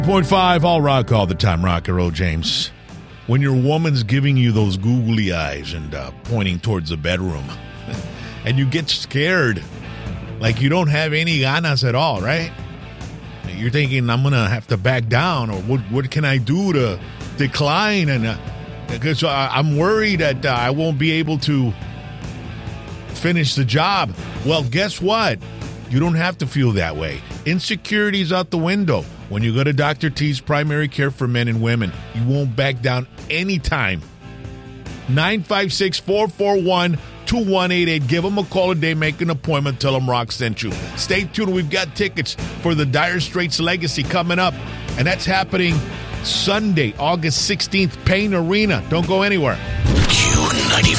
.5 all rock all the time, rock and roll, James. When your woman's giving you those googly eyes and pointing towards the bedroom, and you get scared, like you don't have any ganas at all, right? You're thinking, I'm gonna have to back down, or what can I do to decline? And because I'm worried that I won't be able to finish the job. Well, guess what? You don't have to feel that way. Insecurity's out the window. When you go to Dr. T's Primary Care for Men and Women, you won't back down anytime. 956-441-2188. Give them a call today. Make an appointment. Tell them Rock sent you. Stay tuned. We've got tickets for the Dire Straits Legacy coming up. And that's happening Sunday, August 16th, Payne Arena. Don't go anywhere. Q95.